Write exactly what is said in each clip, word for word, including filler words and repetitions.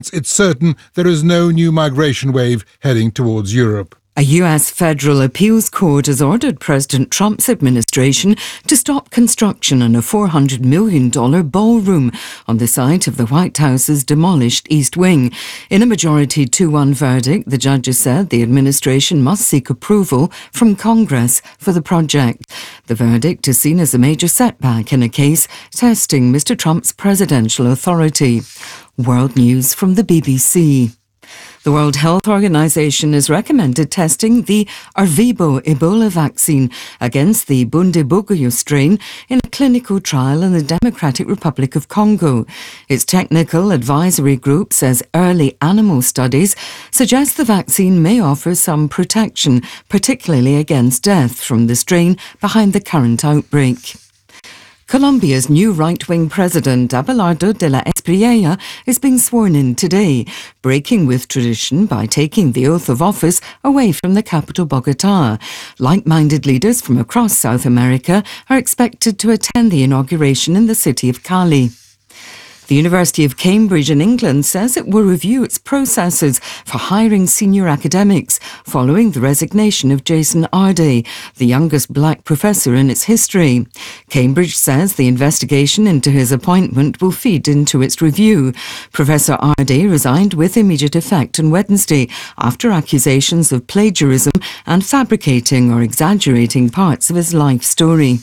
it's certain there is no new migration wave heading towards Europe. A U S federal appeals court has ordered President Trump's administration to stop construction on a four hundred million dollars ballroom on the site of the White House's demolished East Wing. In a majority two one verdict, the judges said the administration must seek approval from Congress for the project. The verdict is seen as a major setback in a case testing Mister Trump's presidential authority. World news from the B B C. The World Health Organization has recommended testing the Ervebo Ebola vaccine against the Bundibugyo strain in a clinical trial in the Democratic Republic of Congo. Its technical advisory group says early animal studies suggest the vaccine may offer some protection, particularly against death from the strain behind the current outbreak. Colombia's new right-wing president, Abelardo de la Espriella, is being sworn in today, breaking with tradition by taking the oath of office away from the capital, Bogotá. Like-minded leaders from across South America are expected to attend the inauguration in the city of Cali. The University of Cambridge in England says it will review its processes for hiring senior academics following the resignation of Jason Arday, the youngest black professor in its history. Cambridge says the investigation into his appointment will feed into its review. Professor Arday resigned with immediate effect on Wednesday after accusations of plagiarism and fabricating or exaggerating parts of his life story.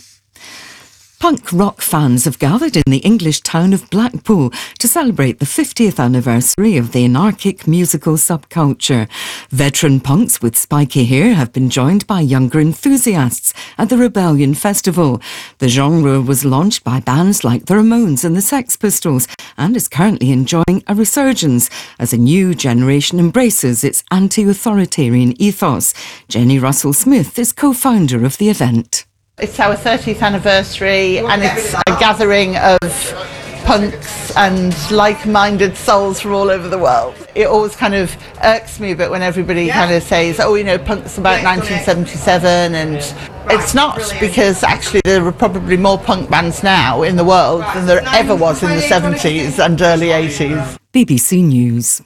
Punk rock fans have gathered in the English town of Blackpool to celebrate the fiftieth anniversary of the anarchic musical subculture. Veteran punks with spiky hair have been joined by younger enthusiasts at the Rebellion Festival. The genre was launched by bands like the Ramones and the Sex Pistols and is currently enjoying a resurgence as a new generation embraces its anti-authoritarian ethos. Jenny Russell-Smith is co-founder of the event. It's our thirtieth anniversary and it's a gathering of punks and like-minded souls from all over the world. It always kind of irks me a bit when everybody kind of says, oh, you know, punk's about nineteen seventy-seven, and it's not, because actually there are probably more punk bands now in the world than there ever was in the seventies and early eighties. B B C News.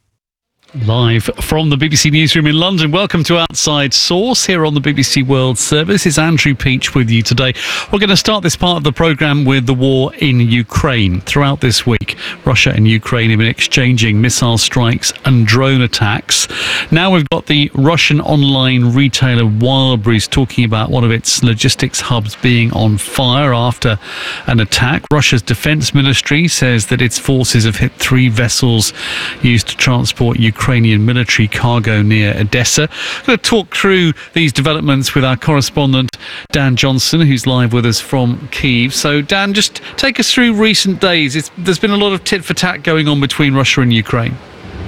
Live from the B B C Newsroom in London. Welcome to Outside Source here on the B B C World Service. It's Andrew Peach with you today. We're going to start this part of the programme with the war in Ukraine. Throughout this week, Russia and Ukraine have been exchanging missile strikes and drone attacks. Now we've got the Russian online retailer Wildberries talking about one of its logistics hubs being on fire after an attack. Russia's defence ministry says that its forces have hit three vessels used to transport Ukraine Ukrainian military cargo near Odessa. I'm going to talk through these developments with our correspondent Dan Johnson, who's live with us from Kyiv. So Dan, just take us through recent days. It's, there's been a lot of tit for tat going on between Russia and Ukraine.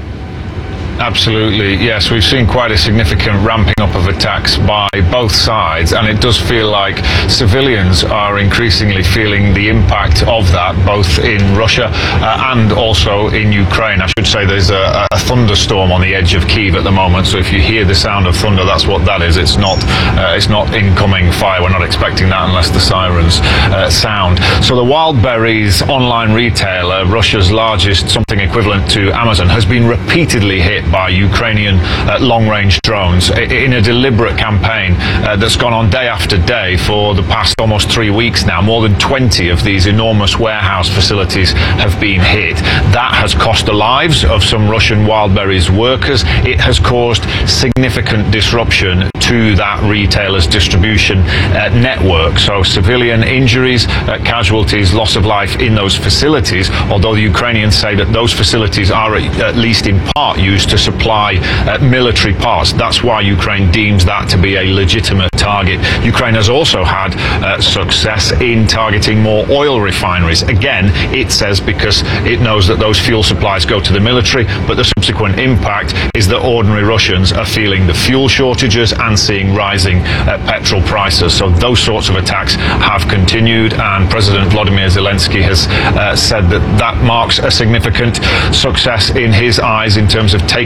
Absolutely, yes. We've seen quite a significant ramping up of attacks by both sides, and it does feel like civilians are increasingly feeling the impact of that, both in Russia uh, and also in Ukraine. I should say there's a, a thunderstorm on the edge of Kyiv at the moment, so if you hear the sound of thunder, that's what that is. It's not, uh, it's not incoming fire. We're not expecting that unless the sirens uh, sound. So the Wildberries online retailer, Russia's largest, something equivalent to Amazon, has been repeatedly hit by Ukrainian uh, long-range drones in a deliberate campaign uh, that's gone on day after day for the past almost three weeks now. More than twenty of these enormous warehouse facilities have been hit. That has cost the lives of some Russian Wildberries workers. It has caused significant disruption to that retailer's distribution uh, network. So civilian injuries, uh, casualties, loss of life in those facilities, although the Ukrainians say that those facilities are at, at least in part used to supply uh, military parts. That's why Ukraine deems that to be a legitimate target. Ukraine has also had uh, success in targeting more oil refineries. Again, it says because it knows that those fuel supplies go to the military, but the subsequent impact is that ordinary Russians are feeling the fuel shortages and seeing rising uh, petrol prices. So those sorts of attacks have continued, and President Volodymyr Zelensky has uh, said that that marks a significant success in his eyes in terms of taking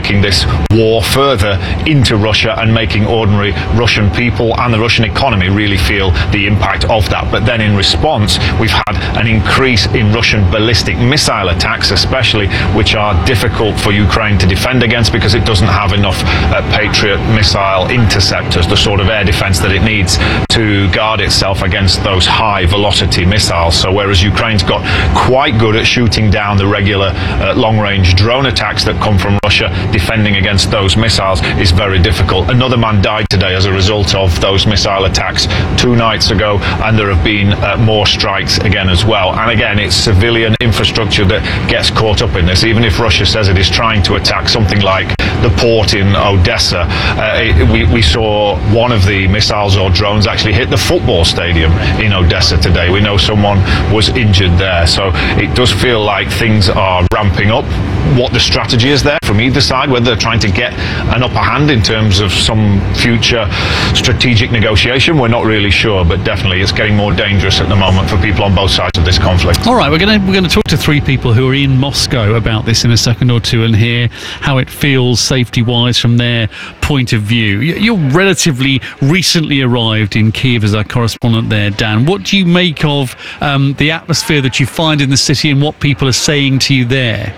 taking this war further into Russia and making ordinary Russian people and the Russian economy really feel the impact of that. But then in response, we've had an increase in Russian ballistic missile attacks, especially, which are difficult for Ukraine to defend against because it doesn't have enough uh, Patriot missile interceptors, the sort of air defense that it needs to guard itself against those high velocity missiles. So whereas Ukraine's got quite good at shooting down the regular uh, long-range drone attacks that come from Russia, defending against those missiles is very difficult. Another man died today as a result of those missile attacks two nights ago, and there have been uh, more strikes again as well. And again, it's civilian infrastructure that gets caught up in this. Even if Russia says it is trying to attack something like the port in Odessa, uh, it, we, we saw one of the missiles or drones actually hit the football stadium in Odessa today. We know someone was injured there. So it does feel like things are ramping up. What the strategy is there from either side, whether they're trying to get an upper hand in terms of some future strategic negotiation, we're not really sure, but definitely it's getting more dangerous at the moment for people on both sides of this conflict. All right, we're going to we're going to talk to three people who are in Moscow about this in a second or two and hear how it feels safety-wise from their point of view. You're relatively recently arrived in Kyiv as our correspondent there, Dan. What do you make of um, the atmosphere that you find in the city and what people are saying to you there?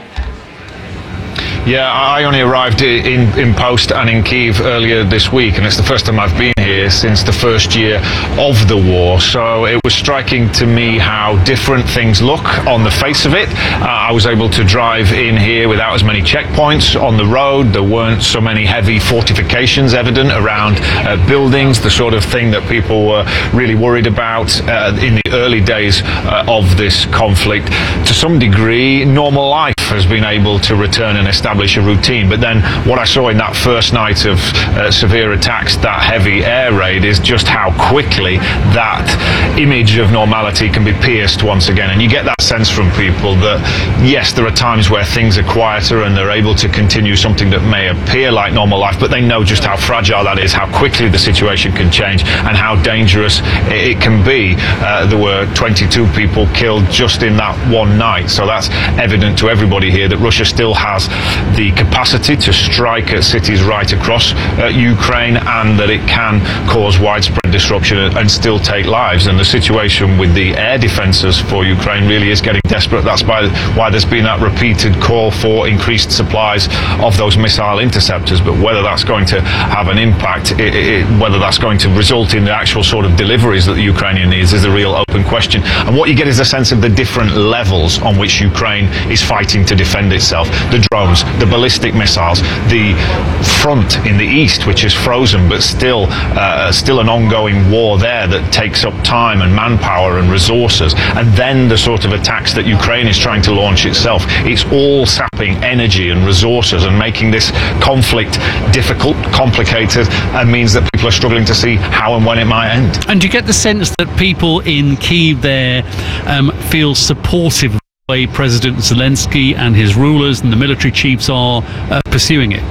Yeah, I only arrived in, in post and in Kyiv earlier this week, and it's the first time I've been here since the first year of the war. So it was striking to me how different things look on the face of it. Uh, I was able to drive in here without as many checkpoints on the road. There weren't so many heavy fortifications evident around uh, buildings, the sort of thing that people were really worried about uh, in the early days uh, of this conflict. To some degree, normal life has been able to return and establish a routine. But then what I saw in that first night of uh, severe attacks, that heavy air raid, is just how quickly that image of normality can be pierced once again. And you get that sense from people that, yes, there are times where things are quieter and they're able to continue something that may appear like normal life, but they know just how fragile that is, how quickly the situation can change, and how dangerous it can be. Uh, there were twenty-two people killed just in that one night. So that's evident to everybody here that Russia still has the capacity to strike at cities right across uh, Ukraine, and that it can cause widespread disruption and still take lives. And the situation with the air defences for Ukraine really is getting desperate. That's why, why there's been that repeated call for increased supplies of those missile interceptors. But whether that's going to have an impact, it, it, whether that's going to result in the actual sort of deliveries that the Ukrainian needs, is a real open question. And what you get is a sense of the different levels on which Ukraine is fighting to defend itself. The drones, the ballistic missiles, the front in the east, which is frozen, but still uh, still an ongoing war there that takes up time and manpower and resources, and then the sort of attacks that Ukraine is trying to launch itself. It's all sapping energy and resources and making this conflict difficult, complicated, and means that people are struggling to see how and when it might end. And do you get the sense that people in Kyiv there um, feel supportive of the way President Zelensky and his rulers and the military chiefs are uh, pursuing it?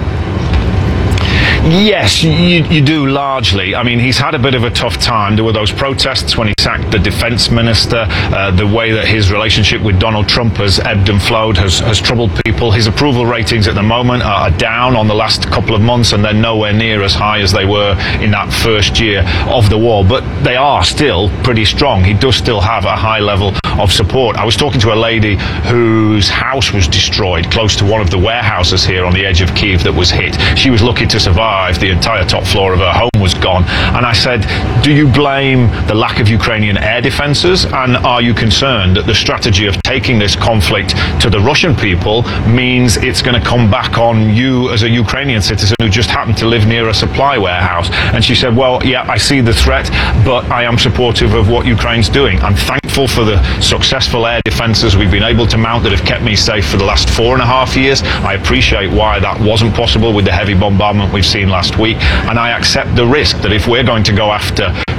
Yes, you, you do largely. I mean, he's had a bit of a tough time. There were those protests when he sacked the defense minister. Uh, the way that his relationship with Donald Trump has ebbed and flowed has, has troubled people. His approval ratings at the moment are down on the last couple of months, and they're nowhere near as high as they were in that first year of the war. But they are still pretty strong. He does still have a high level of support. I was talking to a lady whose house was destroyed close to one of the warehouses here on the edge of Kyiv that was hit. She was lucky to survive. The entire top floor of her home was gone. And I said, do you blame the lack of Ukrainian air defences? And are you concerned that the strategy of taking this conflict to the Russian people means it's going to come back on you as a Ukrainian citizen who just happened to live near a supply warehouse? And she said, well, yeah, I see the threat, but I am supportive of what Ukraine's doing. I'm thankful for the successful air defences we've been able to mount that have kept me safe for the last four and a half years. I appreciate why that wasn't possible with the heavy bombardment we've seen last week, and I accept the risk that if we're going to go after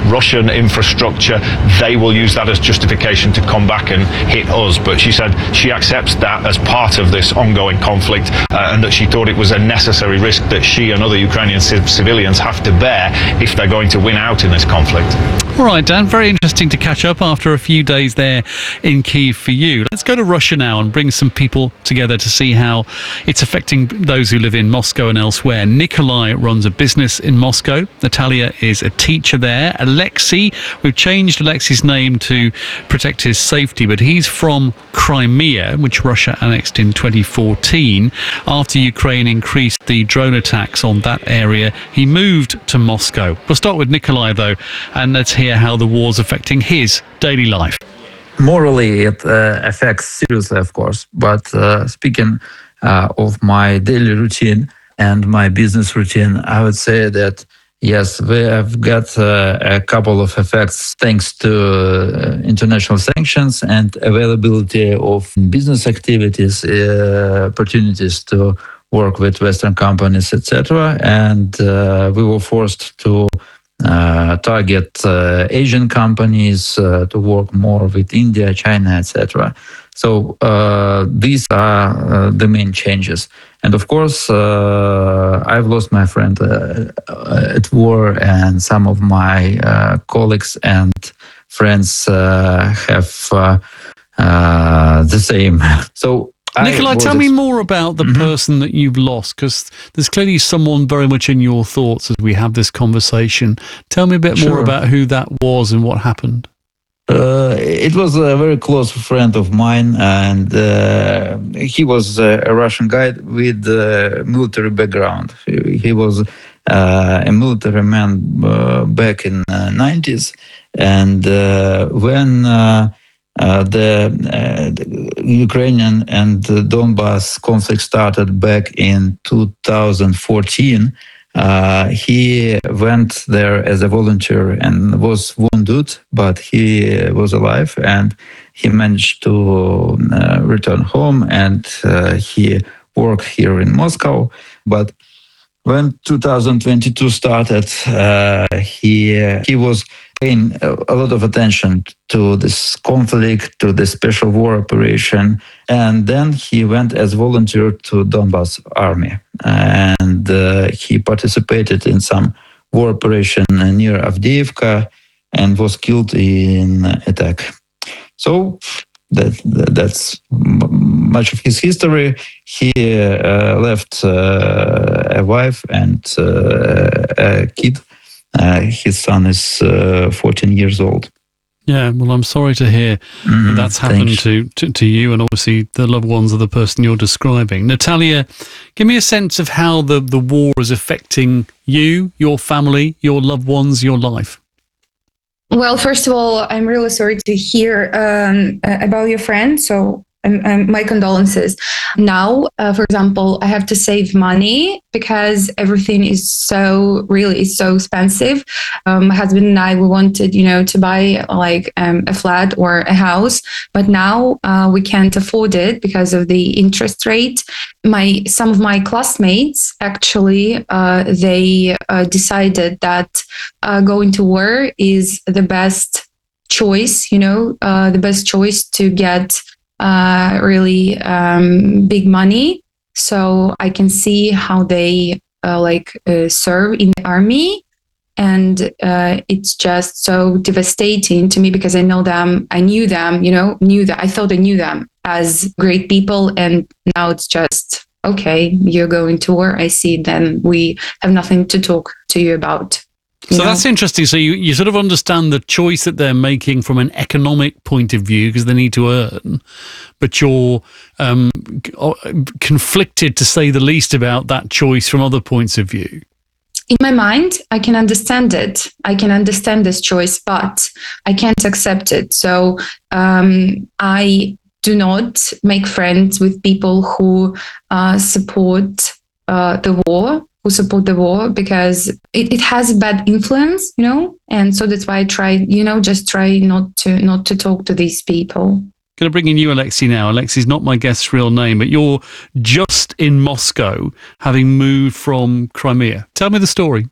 Russian infrastructure, they will use that as justification to come back and hit us. But she said she accepts that as part of this ongoing conflict, uh, and that she thought it was a necessary risk that she and other Ukrainian civ- civilians have to bear if they're going to win out in this conflict. All right, Dan, very interesting to catch up after a few days there in Kyiv for you. Let's go to Russia now and bring some people together to see how it's affecting those who live in Moscow and elsewhere. Nikolai runs a business in Moscow. Natalia is a teacher there. Alexei, we've changed Alexei's name to protect his safety, but he's from Crimea, which Russia annexed in twenty fourteen. After Ukraine increased the drone attacks on that area, he moved to Moscow. We'll start with Nikolai, though, and let's hear how the war's affecting his daily life. Morally, it uh, affects seriously, of course. But uh, speaking uh, of my daily routine and my business routine, I would say that, yes, we have got uh, a couple of effects thanks to uh, international sanctions and availability of business activities, uh, opportunities to work with Western companies, et cetera. And uh, we were forced to Uh, target uh, Asian companies, uh, to work more with India, China, et cetera. So uh, these are uh, the main changes. And of course, uh, I've lost my friend uh, at war, and some of my uh, colleagues and friends uh, have uh, uh, the same. So. Nikolai, tell me more about the mm-hmm. person that you've lost, because there's clearly someone very much in your thoughts as we have this conversation. Tell me a bit sure. more about who that was and what happened. Uh, it was a very close friend of mine, and uh, he was uh, a Russian guy with a military background. He, he was uh, a military man uh, back in the nineties, and uh, when uh, Uh, the, uh, the Ukrainian and the Donbass conflict started back in two thousand fourteen. Uh, he went there as a volunteer and was wounded, but he was alive, and he managed to uh, return home, and uh, he worked here in Moscow. But when two thousand twenty-two started, uh, he he was paying a lot of attention to this conflict, to the special war operation, and then he went as volunteer to Donbass army, and uh, he participated in some war operation near Avdiivka and was killed in attack. So that, that's much of his history. He uh, left uh, a wife and uh, a kid. Uh, his son is uh, fourteen years old. Yeah, well, I'm sorry to hear mm, that that's happened to, to, to you, and obviously the loved ones of the person you're describing. Natalia, give me a sense of how the, the war is affecting you, your family, your loved ones, your life. Well, first of all, I'm really sorry to hear um, about your friend. So um, um, my condolences. Now, uh, for example, I have to save money because everything is so really is so expensive. Um, my husband and I, we wanted, you know, to buy like um, a flat or a house, but now uh, we can't afford it because of the interest rate. My some of my classmates actually uh, they uh, decided that uh, going to war is the best choice. You know, uh, the best choice to get uh, really um, big money. So I can see how they uh, like uh, serve in the army, and uh, it's just so devastating to me because I know them, I knew them, you know, knew that I thought I knew them as great people, and now it's just okay. You're going to war. I see. Then we have nothing to talk to you about. So know? That's interesting. So you, you sort of understand the choice that they're making from an economic point of view because they need to earn, but you're um, conflicted, to say the least, about that choice from other points of view. In my mind, I can understand it. I can understand this choice, but I can't accept it. So um, I do not make friends with people who uh, support uh, the war. who support the war because it, it has a bad influence, you know, and so that's why I try, you know, just try not to not to talk to these people. Going to bring in you, Alexei, now. Alexei's not my guest's real name, but you're just in Moscow, having moved from Crimea. Tell me the story.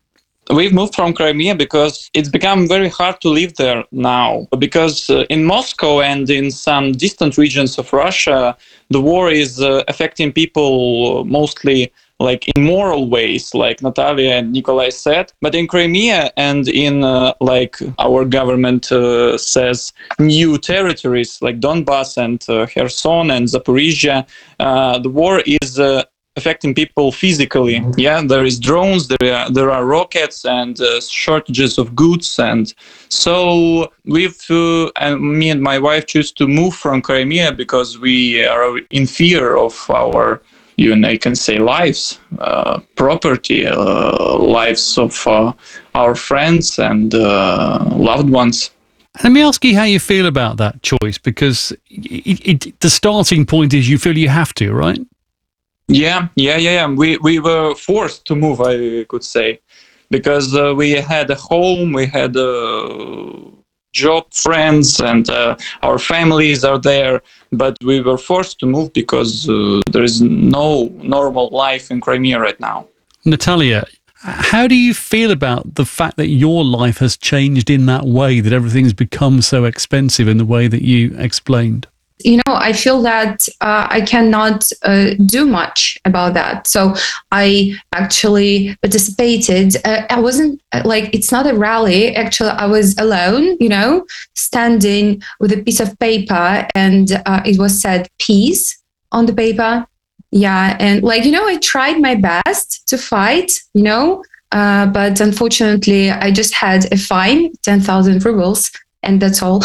we've moved from Crimea because it's become very hard to live there now. Because uh, in Moscow and in some distant regions of Russia, the war is uh, affecting people mostly like in moral ways, like Natalia and Nikolai said. But in Crimea and in uh, like our government uh, says, new territories like Donbass and uh, Kherson and Zaporizhia, uh, the war is uh, affecting people physically. Yeah, there is drones, there are, there are rockets and uh, shortages of goods. And so we've, uh, and me and my wife choose to move from Crimea because we are in fear of our, you and I can say, lives, uh, property, uh, lives of uh, our friends and uh, loved ones. Let me ask you how you feel about that choice, because it, it, the starting point is you feel you have to, right? Yeah, yeah, yeah, yeah. We we were forced to move, I could say, because uh, we had a home, we had a job, friends, and uh, our families are there. But we were forced to move because uh, there is no normal life in Crimea right now. Natalia, how do you feel about the fact that your life has changed in that way, that everything's become so expensive in the way that you explained? You know, I feel that uh, I cannot uh, do much about that. So I actually participated. Uh, I wasn't uh, like, it's not a rally. Actually, I was alone, you know, standing with a piece of paper, and uh, it was said peace on the paper. Yeah. And like, you know, I tried my best to fight, you know, uh, but unfortunately, I just had a fine, ten thousand rubles, and that's all.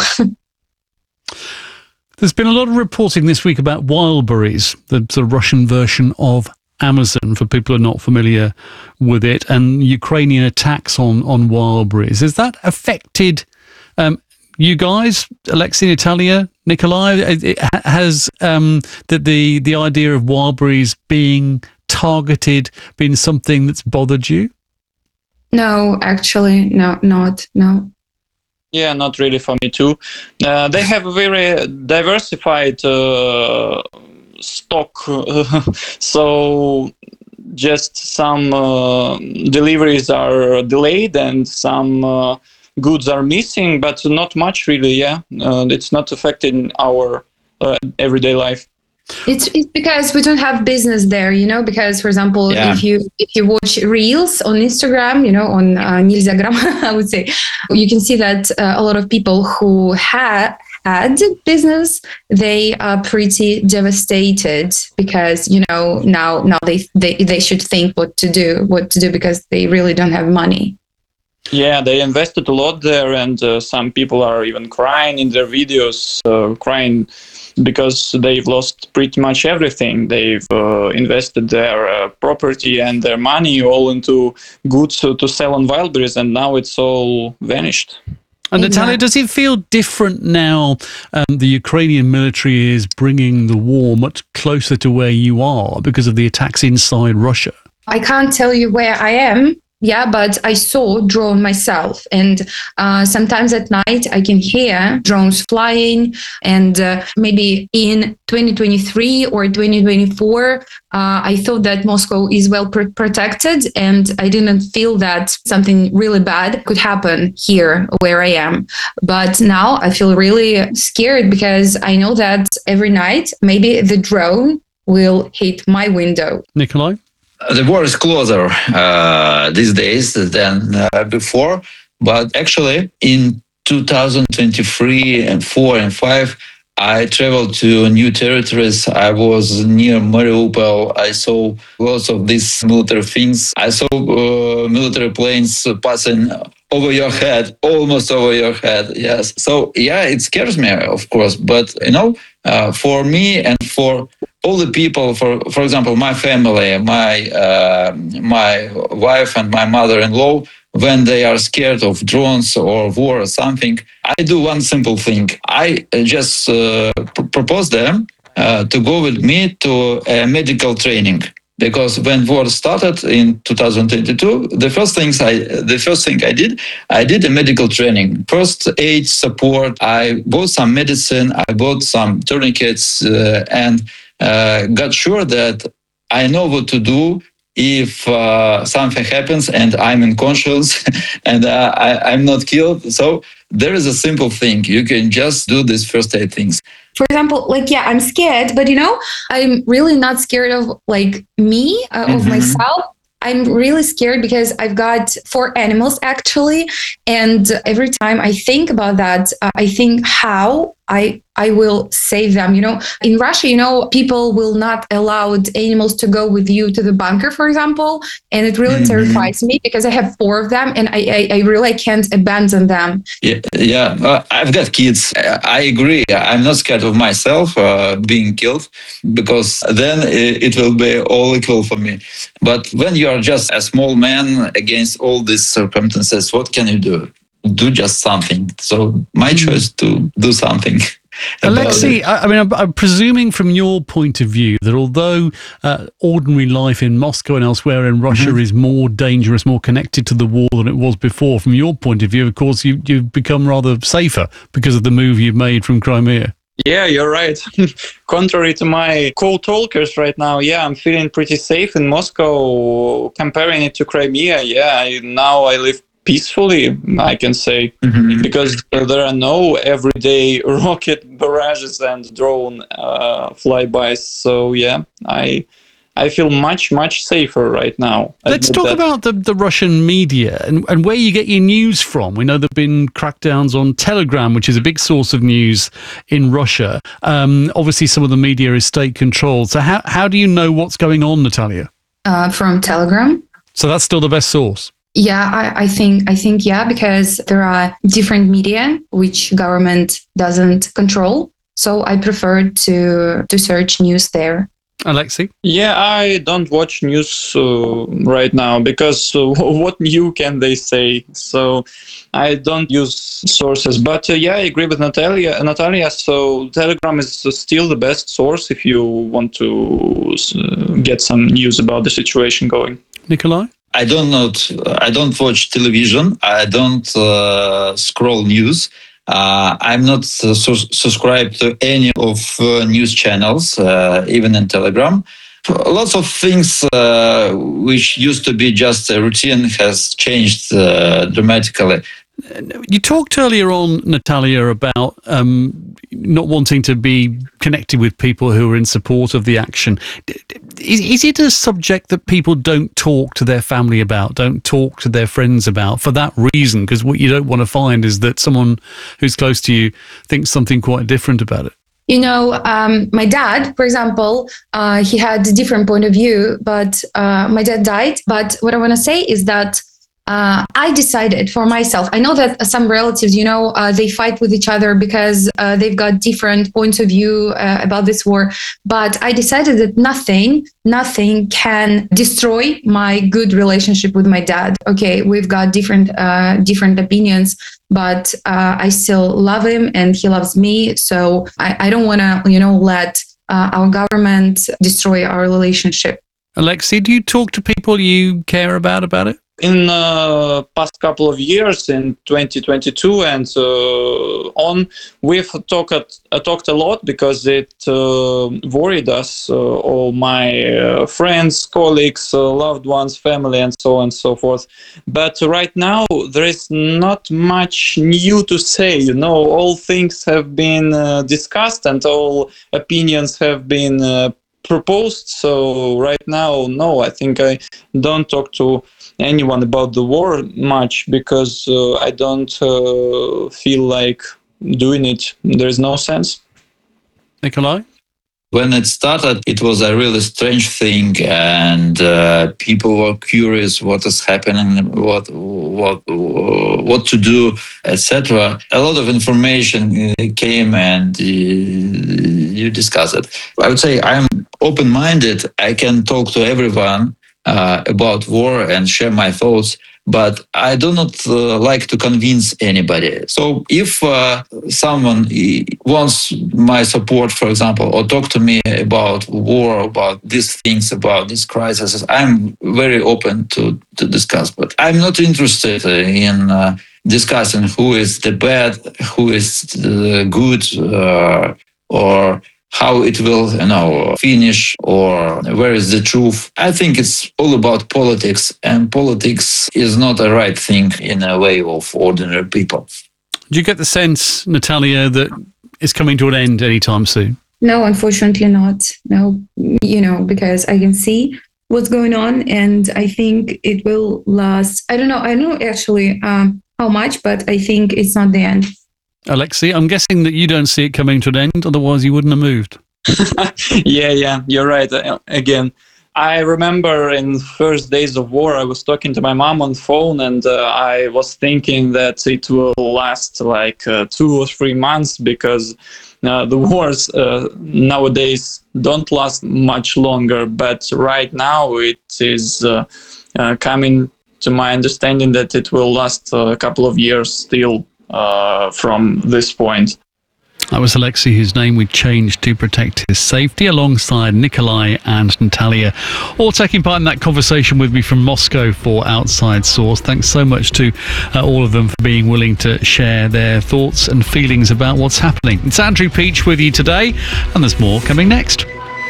There's been a lot of reporting this week about Wildberries, the, the Russian version of Amazon, for people who are not familiar with it, and Ukrainian attacks on, on Wildberries. Has that affected um, you guys, Alexei, Natalia, Nikolai? It has um, the, the, the idea of Wildberries being targeted been something that's bothered you? No, actually, no, not, no. Yeah, not really for me too. Uh, they have a very diversified uh, stock, so just some uh, deliveries are delayed and some uh, goods are missing, but not much really. Yeah, uh, it's not affecting our uh, everyday life. It's, it's because we don't have business there, you know, because, for example, Yeah. if you if you watch Reels on Instagram, you know, on uh, Nilzagram, I would say, you can see that uh, a lot of people who ha- had business, they are pretty devastated because, you know, now now they, they, they should think what to do, what to do because they really don't have money. Yeah, they invested a lot there, and uh, some people are even crying in their videos, uh, crying because they've lost pretty much everything. They've uh, invested their uh, property and their money all into goods to, to sell on Wildberries, and now it's all vanished. And Natalia, does it feel different now? Um, the Ukrainian military is bringing the war much closer to where you are because of the attacks inside Russia. I can't tell you where I am. Yeah, but I saw drone myself, and uh, sometimes at night I can hear drones flying. And uh, maybe in twenty twenty-three or twenty twenty-four, uh, I thought that Moscow is well pr- protected, and I didn't feel that something really bad could happen here where I am. But now I feel really scared because I know that every night maybe the drone will hit my window. Nikolai? The war is closer uh, these days than uh, before, but actually in two thousand twenty-three and four and five, I traveled to new territories. I was near Mariupol. I saw lots of these military things. I saw uh, military planes passing over your head, almost over your head. Yes. So yeah, it scares me, of course. But you know, uh, for me and for all the people, for for example, my family, my uh, my wife and my mother-in-law, when they are scared of drones or war or something, I do one simple thing. I just uh, pr- propose them uh, to go with me to a medical training. Because when war started in two thousand twenty-two, the first things I, the first thing I did, I did a medical training, first aid support. I bought some medicine, I bought some tourniquets, uh, and uh, got sure that I know what to do if uh, something happens and I'm unconscious and uh, I, I'm not killed. So there is a simple thing. You can just do these first aid things. For example, like, yeah, I'm scared, but you know, I'm really not scared of like me, uh, of Mhm. myself. I'm really scared because I've got four animals actually. And every time I think about that, uh, I think how I I will save them. You know, in Russia, you know, people will not allow animals to go with you to the bunker, for example. And it really Mhm. terrifies me because I have four of them and I, I, I really can't abandon them. Yeah, yeah. Uh, I've got kids. I I agree. I'm not scared of myself uh, being killed because then it, it will be all equal for me. But when you are just a small man against all these circumstances, what can you do? Do just something. So my choice to do something. about Alexei, it. I I mean, I'm, I'm presuming from your point of view that although uh, ordinary life in Moscow and elsewhere in Russia Mhm. is more dangerous, more connected to the war than it was before, from your point of view, of course, you, you've become rather safer because of the move you've made from Crimea. Yeah, you're right. Contrary to my co-talkers right now, yeah, I'm feeling pretty safe in Moscow. Comparing it to Crimea, yeah, I, now I live peacefully, I can say, Mhm. because there are no everyday rocket barrages and drone uh, flybys. So yeah, I I feel much much safer right now. Let's Admit talk that. about the, the Russian media and, and where you get your news from. We know there have been crackdowns on Telegram, which is a big source of news in Russia. Um, obviously, some of the media is state controlled. So how, how do you know what's going on, Natalia? Uh, from Telegram. So that's still the best source. Yeah, I, I think I think yeah, because there are different media which government doesn't control. So I prefer to to search news there. Alexei? Yeah, I don't watch news uh, right now because uh, what new can they say? So I don't use sources. But uh, yeah, I agree with Natalia. Natalia. So Telegram is still the best source if you want to uh, get some news about the situation going. Nikolai? I don't not I don't watch television. I don't uh, scroll news. Uh, I'm not uh, sus- subscribed to any of uh, news channels, uh, even in Telegram. Lots of things uh, which used to be just a routine has changed uh, dramatically. You talked earlier on, Natalia, about um, not wanting to be connected with people who are in support of the action. Is, is it a subject that people don't talk to their family about, don't talk to their friends about for that reason? Because what you don't want to find is that someone who's close to you thinks something quite different about it. You know, um, my dad, for example, uh, he had a different point of view, but uh, my dad died. But what I want to say is that uh, I decided for myself. I know that some relatives, you know, uh, they fight with each other because uh, they've got different points of view uh, about this war. But I decided that nothing, nothing can destroy my good relationship with my dad. Okay, we've got different, uh, different opinions, but uh, I still love him and he loves me. So I, I don't want to, you know, let uh, our government destroy our relationship. Alexei, do you talk to people you care about about it? In uh, past couple of years, in twenty twenty-two and uh, on, we've talked uh, talked a lot because it uh, worried us, uh, all my uh, friends, colleagues, uh, loved ones, family, and so on and so forth. But right now, there is not much new to say. You know, all things have been uh, discussed and all opinions have been uh, proposed. So right now, no, I think I don't talk to anyone about the war much because uh, I don't uh, feel like doing it. There's no sense. Nikolai? When it started, it was a really strange thing, and uh, people were curious what is happening, what what what to do, et cetera. A lot of information came, and uh, you discuss it. I would say I'm open-minded. I can talk to everyone uh, about war and share my thoughts, but I do not uh, like to convince anybody. So if uh, someone wants my support, for example, or talk to me about war, about these things, about these crises, I'm very open to, to discuss. But I'm not interested in uh, discussing who is the bad, who is the good, uh, or how it will, you know, finish or where is the truth. I think it's all about politics, and politics is not a right thing in a way of ordinary people. Do you get the sense, Natalia, that it's coming to an end anytime soon? No, unfortunately not. No, you know, because I can see what's going on, and I think it will last. I don't know. I don't know actually um, how much, but I think it's not the end. Alexei, I'm guessing that you don't see it coming to an end, otherwise you wouldn't have moved. yeah, yeah, you're right. Uh, again, I remember in first days of war, I was talking to my mom on the phone, and uh, I was thinking that it will last like uh, two or three months because uh, the wars uh, nowadays don't last much longer. But right now, it is uh, uh, coming to my understanding that it will last uh, a couple of years still uh, from this point. That was Alexei, whose name we changed to protect his safety, alongside Nikolai and Natalia, all taking part in that conversation with me from Moscow for Outside Source. Thanks so much to uh, all of them for being willing to share their thoughts and feelings about what's happening. It's Andrew Peach with you today, and there's more coming next.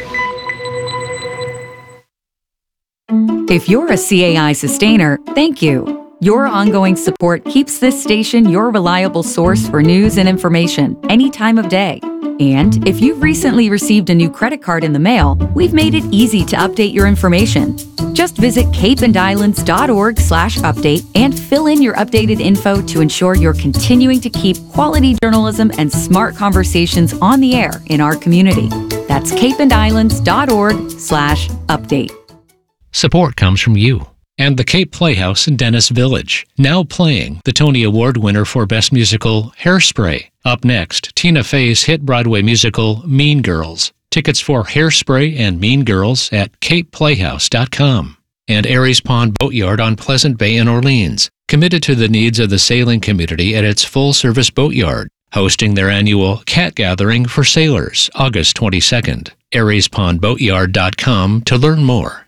If you're a C A I sustainer, thank you. Your ongoing support keeps this station your reliable source for news and information any time of day. And if you've recently received a new credit card in the mail, we've made it easy to update your information. Just visit cape and islands dot org slash update and fill in your updated info to ensure you're continuing to keep quality journalism and smart conversations on the air in our community. That's cape and islands dot org slash update. Support comes from you and the Cape Playhouse in Dennis Village, now playing the Tony Award winner for Best Musical, Hairspray. Up next, Tina Fey's hit Broadway musical, Mean Girls. Tickets for Hairspray and Mean Girls at cape playhouse dot com. And Aries Pond Boatyard on Pleasant Bay in Orleans, committed to the needs of the sailing community at its full-service boatyard, hosting their annual Cat Gathering for sailors, August twenty-second. aries pond boatyard dot com to learn more.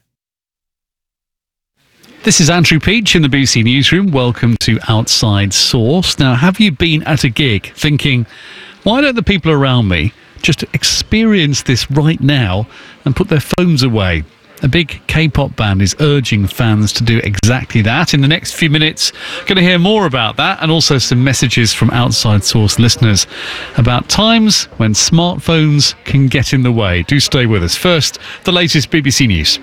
This is Andrew Peach in the B B C Newsroom. Welcome to Outside Source. Now, have you been at a gig thinking, why don't the people around me just experience this right now and put their phones away? A big K-pop band is urging fans to do exactly that. In the next few minutes, going to hear more about that, and also some messages from Outside Source listeners about times when smartphones can get in the way. Do stay with us. First, the latest B B C News.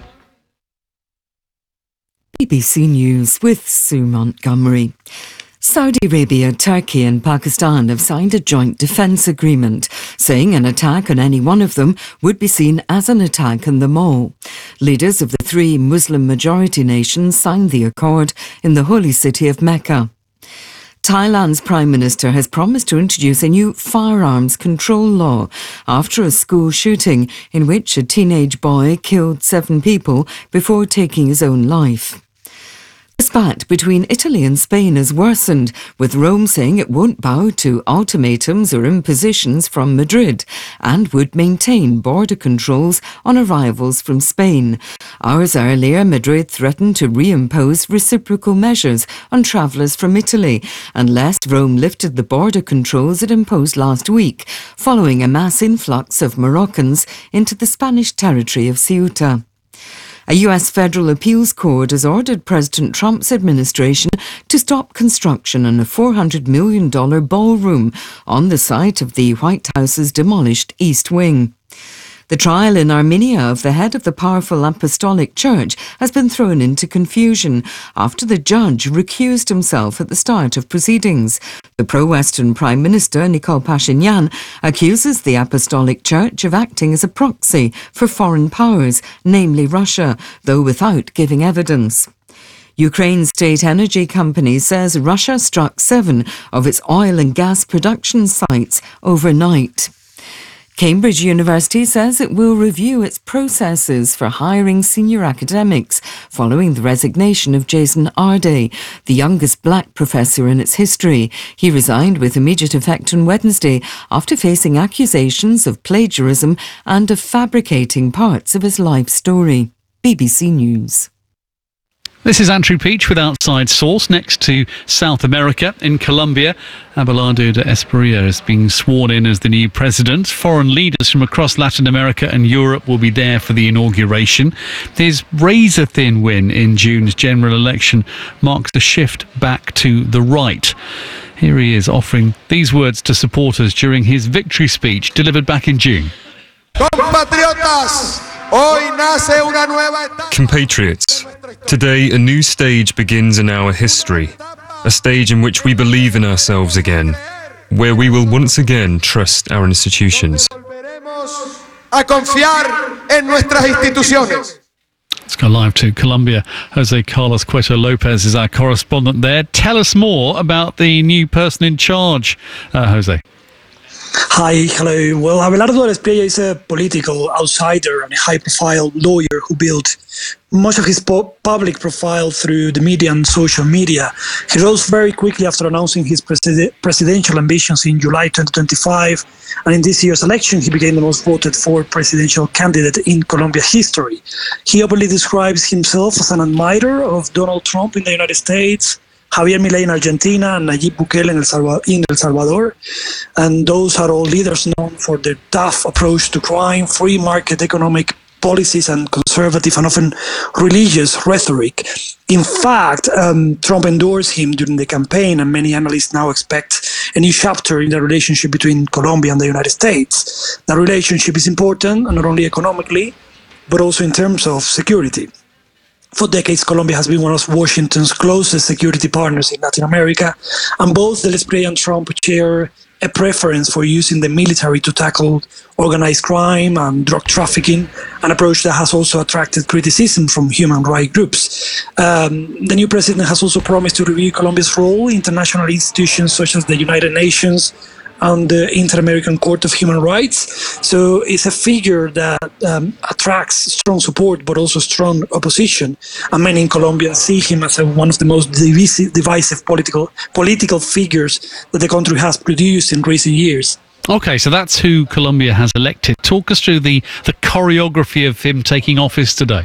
B B C News with Sue Montgomery. Saudi Arabia, Turkey and Pakistan have signed a joint defence agreement, saying an attack on any one of them would be seen as an attack on them all. Leaders of the three Muslim-majority nations signed the accord in the holy city of Mecca. Thailand's Prime Minister has promised to introduce a new firearms control law after a school shooting in which a teenage boy killed seven people before taking his own life. The spat between Italy and Spain has worsened, with Rome saying it won't bow to ultimatums or impositions from Madrid and would maintain border controls on arrivals from Spain. Hours earlier, Madrid threatened to reimpose reciprocal measures on travellers from Italy unless Rome lifted the border controls it imposed last week, following a mass influx of Moroccans into the Spanish territory of Ceuta. A U S federal appeals court has ordered President Trump's administration to stop construction on a four hundred million dollars ballroom on the site of the White House's demolished East Wing. The trial in Armenia of the head of the powerful Apostolic Church has been thrown into confusion after the judge recused himself at the start of proceedings. The pro-Western Prime Minister, Nikol Pashinyan, accuses the Apostolic Church of acting as a proxy for foreign powers, namely Russia, though without giving evidence. Ukraine's state energy company says Russia struck seven of its oil and gas production sites overnight. Cambridge University says it will review its processes for hiring senior academics following the resignation of Jason Arday, the youngest black professor in its history. He resigned with immediate effect on Wednesday after facing accusations of plagiarism and of fabricating parts of his life story. B B C News. This is Andrew Peach with Outside Source. Next to South America, in Colombia, Abelardo de Espriella is being sworn in as the new president. Foreign leaders from across Latin America and Europe will be there for the inauguration. His razor-thin win in June's general election marks a shift back to the right. Here he is offering these words to supporters during his victory speech delivered back in June. Compatriots, today a new stage begins in our history, a stage in which we believe in ourselves again, where we will once again trust our institutions. Let's go live to Colombia. Jose Carlos Cueto Lopez is our correspondent there. Tell us more about the new person in charge, uh, Jose. Hi, hello. Well, Abelardo de Espriella is a political outsider and a high-profile lawyer who built much of his po- public profile through the media and social media. He rose very quickly after announcing his preside- presidential ambitions in July twenty twenty-five, and in this year's election, he became the most voted for presidential candidate in Colombia history. He openly describes himself as an admirer of Donald Trump in the United States, Javier Milei in Argentina, and Nayib Bukele in El, Salvador, in El Salvador. And those are all leaders known for their tough approach to crime, free market economic policies, and conservative and often religious rhetoric. In fact, um, Trump endorsed him during the campaign, and many analysts now expect a new chapter in the relationship between Colombia and the United States. The relationship is important, not only economically, but also in terms of security. For decades, Colombia has been one of Washington's closest security partners in Latin America, and both de Espriella and Trump share a preference for using the military to tackle organized crime and drug trafficking, an approach that has also attracted criticism from human rights groups. Um, the new president has also promised to review Colombia's role in international institutions such as the United Nations and the Inter-American Court of Human Rights. So it's a figure that um, attracts strong support, but also strong opposition. And many in Colombia see him as a, one of the most divisive, divisive political political figures that the country has produced in recent years. Okay, so that's who Colombia has elected. Talk us through the, the choreography of him taking office today.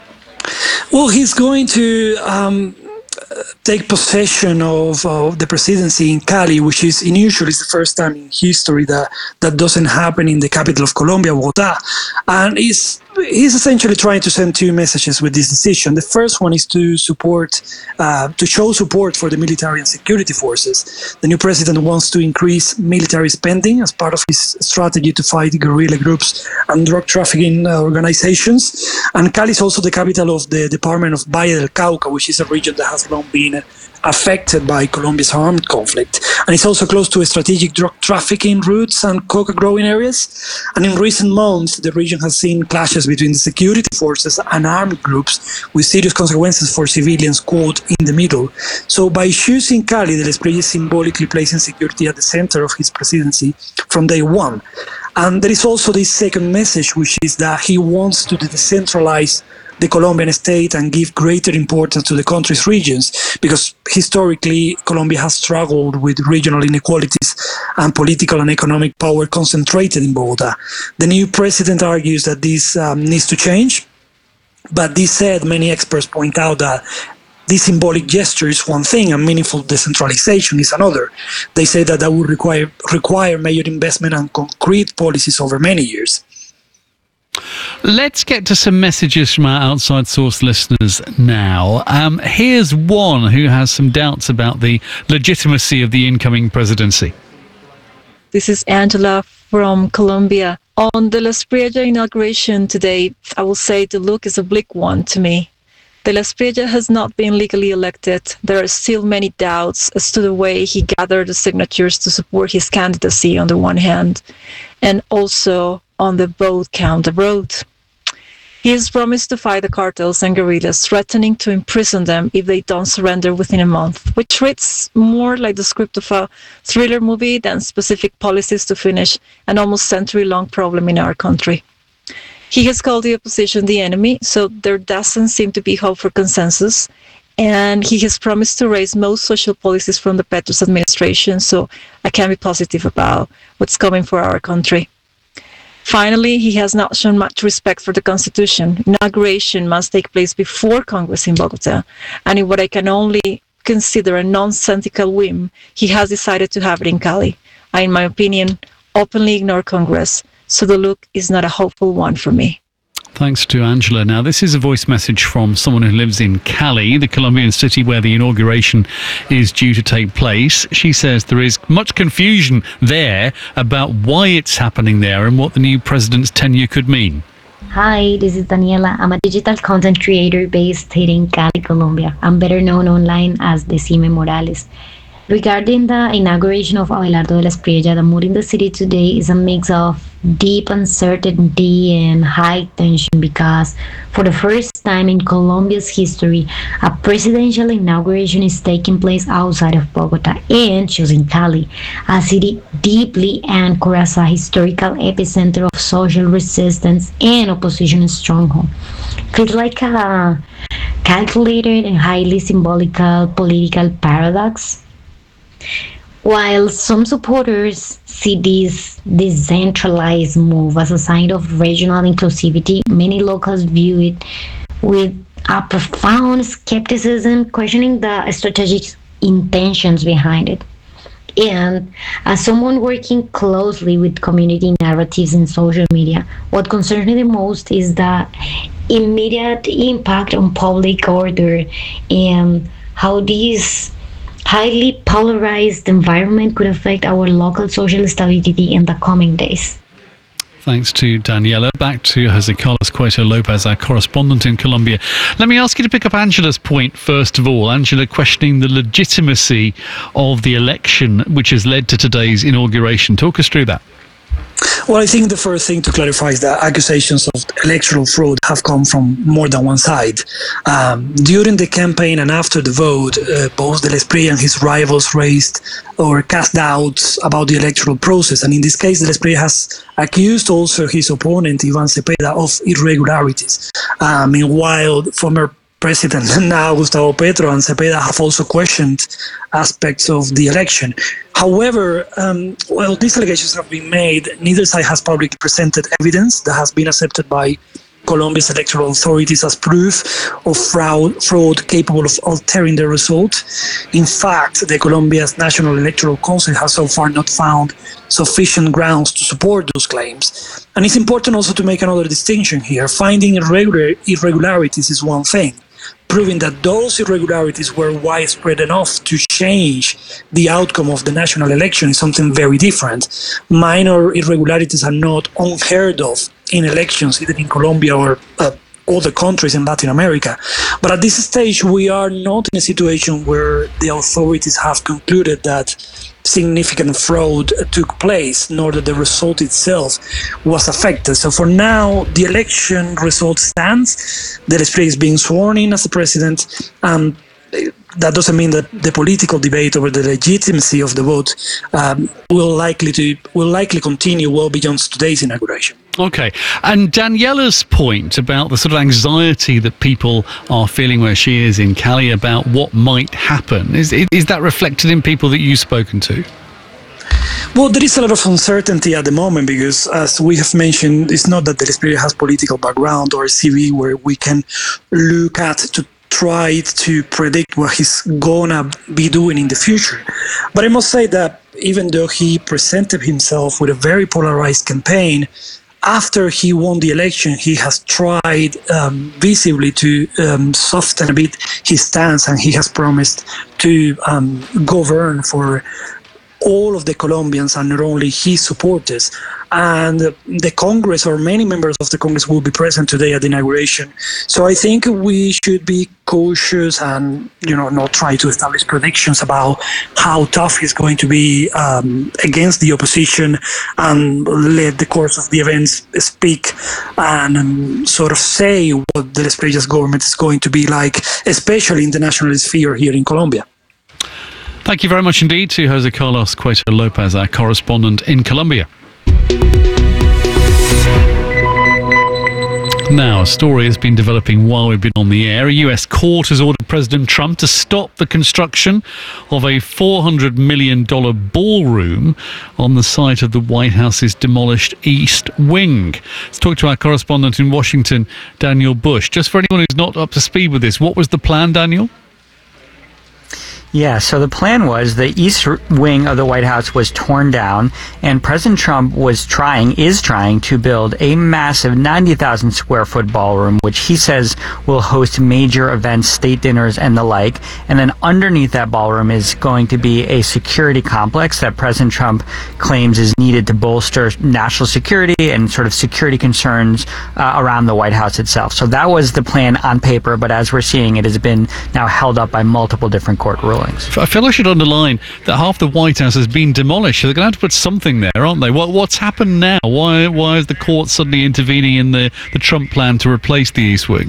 Well, he's going to Um, take possession of uh, the presidency in Cali, which is unusual. It's the first time in history that that doesn't happen in the capital of Colombia, Bogotá. And he's, he's essentially trying to send two messages with this decision. The first one is to support, uh, to show support for the military and security forces. The new president wants to increase military spending as part of his strategy to fight guerrilla groups and drug trafficking uh, organizations. And Cali is also the capital of the department of Valle del Cauca, which is a region that has long been affected by Colombia's armed conflict. And it's also close to strategic drug trafficking routes and coca growing areas. And in recent months, the region has seen clashes between the security forces and armed groups with serious consequences for civilians caught in the middle. So by choosing Cali, de Espriella is symbolically placing security at the center of his presidency from day one. And there is also this second message, which is that he wants to decentralize the Colombian state and give greater importance to the country's regions, because historically Colombia has struggled with regional inequalities and political and economic power concentrated in Bogotá. The new president argues that this um, needs to change, but this said, many experts point out that this symbolic gesture is one thing and meaningful decentralization is another. They say that that would require require major investment and concrete policies over many years. Let's get to some messages from our Outside Source listeners now. Um, here's one who has some doubts about the legitimacy of the incoming presidency. This is Angela from Colombia. On the Espriella inauguration today, I will say the look is a bleak one to me. De Espriella has not been legally elected. There are still many doubts as to the way he gathered the signatures to support his candidacy on the one hand, and also on the vote count abroad. He has promised to fight the cartels and guerrillas, threatening to imprison them if they don't surrender within a month, which reads more like the script of a thriller movie than specific policies to finish an almost century-long problem in our country. He has called the opposition the enemy, so there doesn't seem to be hope for consensus, and he has promised to raise most social policies from the Petros administration, so I can be positive about what's coming for our country. Finally, he has not shown much respect for the Constitution. Inauguration must take place before Congress in Bogota, and in what I can only consider a nonsensical whim, he has decided to have it in Cali. I, in my opinion, openly ignore Congress, so the look is not a hopeful one for me. Thanks to Angela. Now, this is a voice message from someone who lives in Cali, the Colombian city where the inauguration is due to take place. She says there is much confusion there about why it's happening there and what the new president's tenure could mean. Hi, this is Daniela. I'm a digital content creator based here in Cali, Colombia. I'm better known online as Decime Morales. Regarding the inauguration of Abelardo de la Espriella, the mood in the city today is a mix of deep uncertainty and high tension because for the first time in Colombia's history, a presidential inauguration is taking place outside of Bogota and choosing Cali, a city deeply anchored as a historical epicenter of social resistance and opposition stronghold. Feels like a calculated and highly symbolical political paradox. While some supporters see this decentralized move as a sign of regional inclusivity, many locals view it with a profound skepticism, questioning the strategic intentions behind it. And as someone working closely with community narratives in social media, what concerns me the most is the immediate impact on public order and how these highly polarized environment could affect our local social stability in the coming days. Thanks to Daniela. Back to Jose Carlos Cueto Lopez, our correspondent in Colombia. Let me ask you to pick up Angela's point first of all. Angela questioning the legitimacy of the election which has led to today's inauguration. Talk us through that. Well, I think the first thing to clarify is that accusations of electoral fraud have come from more than one side. Um, during the campaign and after the vote, uh, both de la Espriella and his rivals raised or cast doubts about the electoral process. And in this case, de la Espriella has accused also his opponent, Ivan Cepeda, of irregularities. Uh, meanwhile, former President now Gustavo Petro and Cepeda have also questioned aspects of the election. However, um, well, these allegations have been made. Neither side has publicly presented evidence that has been accepted by Colombia's electoral authorities as proof of fraud, fraud capable of altering the result. In fact, the Colombia's National Electoral Council has so far not found sufficient grounds to support those claims. And it's important also to make another distinction here. Finding irregular, irregularities is one thing. Proving that those irregularities were widespread enough to change the outcome of the national election is something very different. Minor irregularities are not unheard of in elections, either in Colombia or uh, other countries in Latin America. But at this stage, we are not in a situation where the authorities have concluded that significant fraud took place, nor that the result itself was affected. So for now, the election result stands. De la Espriella is being sworn in as the president. Um, that doesn't mean that the political debate over the legitimacy of the vote um, will likely to will likely continue well beyond today's inauguration. Okay. And Daniela's point about the sort of anxiety that people are feeling where she is in Cali about what might happen, is, is that reflected in people that you've spoken to? Well, there is a lot of uncertainty at the moment because, as we have mentioned, it's not that de la Espriella has political background or a C V where we can look at to try to predict what he's gonna be doing in the future. But I must say that even though he presented himself with a very polarized campaign, after he won the election, he has tried um, visibly to um, soften a bit his stance, and he has promised to um, govern for all of the Colombians and not only his supporters. And the Congress, or many members of the Congress, will be present today at the inauguration. So I think we should be cautious and, you know, not try to establish predictions about how tough he's going to be um, against the opposition, and let the course of the events speak and um, sort of say what de la Espriella's government is going to be like, especially in the national sphere here in Colombia. Thank you very much indeed to Jose Carlos Cueto Lopez, our correspondent in Colombia. Now, a story has been developing while we've been on the air. A U S court has ordered President Trump to stop the construction of a four hundred million dollars ballroom on the site of the White House's demolished East Wing. Let's talk to our correspondent in Washington, Daniel Bush. Just for anyone who's not up to speed with this, what was the plan, Daniel? Yeah, so the plan was the east wing of the White House was torn down, and President Trump was trying, is trying to build a massive ninety thousand square foot ballroom, which he says will host major events, state dinners, and the like. And then underneath that ballroom is going to be a security complex that President Trump claims is needed to bolster national security and sort of security concerns uh, around the White House itself. So that was the plan on paper, but as we're seeing, it has been now held up by multiple different court rulings. I feel I should underline that half the White House has been demolished, so they're going to have to put something there, aren't they? What, what's happened now? Why why is the court suddenly intervening in the, the Trump plan to replace the East Wing?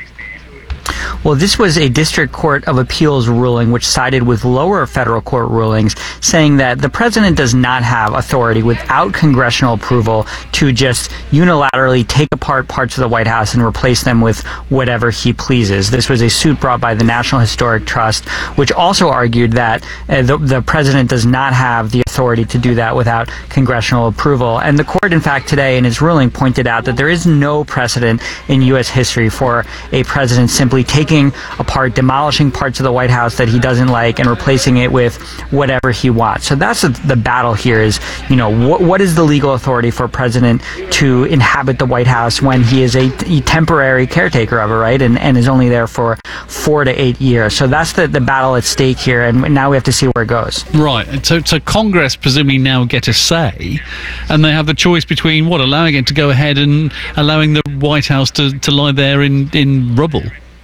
Well, this was a district court of appeals ruling which sided with lower federal court rulings, saying that the president does not have authority without congressional approval to just unilaterally take apart parts of the White House and replace them with whatever he pleases. This was a suit brought by the National Historic Trust, which also argued that uh, the, the president does not have the authority to do that without congressional approval. And the court, in fact, today in its ruling pointed out that there is no precedent in U S history for a president simply taking apart, demolishing parts of the White House that he doesn't like and replacing it with whatever he wants. So that's the, the battle here is, you know, what, what is the legal authority for a president to inhabit the White House when he is a, a temporary caretaker of it, right, and, and is only there for four to eight years. So that's the, the battle at stake here, and now we have to see where it goes. Right. So, so Congress presumably now get a say, and they have the choice between, what, allowing it to go ahead and allowing the White House to, to lie there in, in rubble.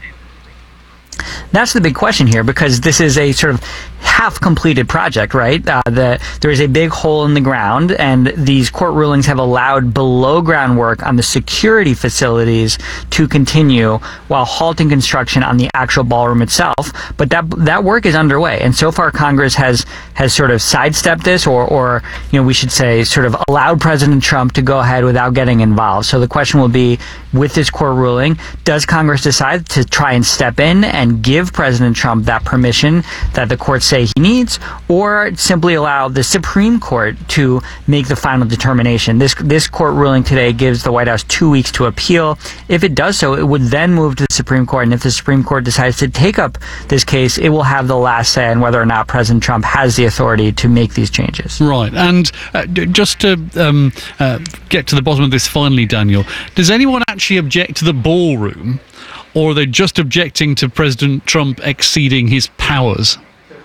That's the big question here, because this is a sort of half-completed project, right? Uh, the, there is a big hole in the ground, and these court rulings have allowed below-ground work on the security facilities to continue while halting construction on the actual ballroom itself. But that that work is underway, and so far Congress has has sort of sidestepped this, or, or you know, we should say, sort of allowed President Trump to go ahead without getting involved. So the question will be, with this court ruling, does Congress decide to try and step in and give President Trump that permission that the courts say he needs, or simply allow the Supreme Court to make the final determination? This this court ruling today gives the White House two weeks to appeal. If it does so, it would then move to the Supreme Court, and if the Supreme Court decides to take up this case, it will have the last say on whether or not President Trump has the authority to make these changes. Right, and uh, just to um, uh, get to the bottom of this finally, Daniel, does anyone actually object to the ballroom, or are they just objecting to President Trump exceeding his powers?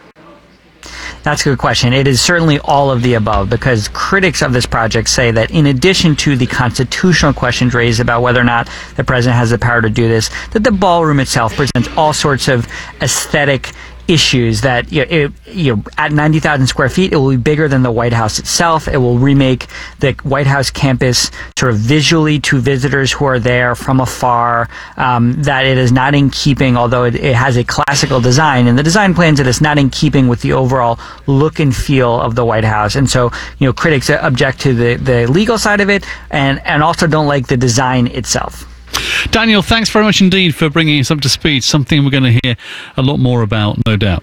That's a good question. It is certainly all of the above, because critics of this project say that in addition to the constitutional questions raised about whether or not the president has the power to do this, that the ballroom itself presents all sorts of aesthetic issues that, you know, it, you know, at ninety thousand square feet, it will be bigger than the White House itself. It will remake the White House campus sort of visually to visitors who are there from afar, um, that it is not in keeping, although it, it has a classical design, and the design plans, it is not in keeping with the overall look and feel of the White House. And so, you know, critics object to the, the legal side of it, and, and also don't like the design itself. Daniel, thanks very much indeed for bringing us up to speed, something we're going to hear a lot more about, no doubt.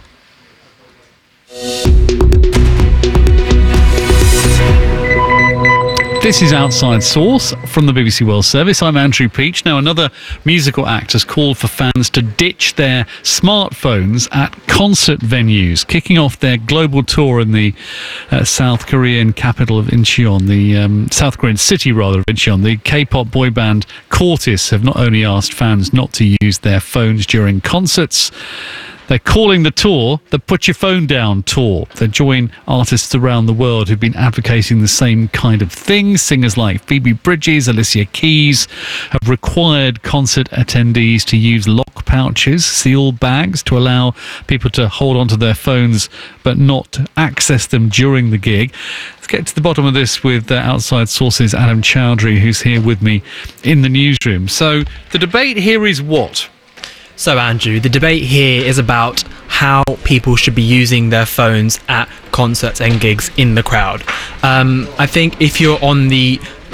This is Outside Source from the B B C World Service. I'm Andrew Peach. Now, another musical act has called for fans to ditch their smartphones at concert venues, kicking off their global tour in the uh, South Korean capital of Incheon, the um, South Korean city, rather, of Incheon. The K-pop boy band Cortis have not only asked fans not to use their phones during concerts, they're calling the tour the Put Your Phone Down Tour. They join artists around the world who've been advocating the same kind of thing. Singers like Phoebe Bridgers, Alicia Keys have required concert attendees to use lock pouches, seal bags, to allow people to hold onto their phones but not access them during the gig. Let's get to the bottom of this with uh, Outside Source's Adam Chowdhury, who's here with me in the newsroom. So the debate here is what? So, Andrew, the debate here is about how people should be using their phones at concerts and gigs in the crowd. Um, I think if you're on the